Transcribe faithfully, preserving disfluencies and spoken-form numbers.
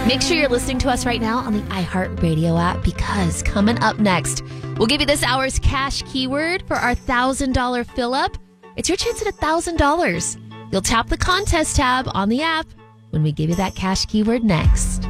Make sure you're listening to us right now on the iHeartRadio app, because coming up next, we'll give you this hour's cash keyword for our one thousand dollars fill-up. It's your chance at one thousand dollars. You'll tap the contest tab on the app when we give you that cash keyword next.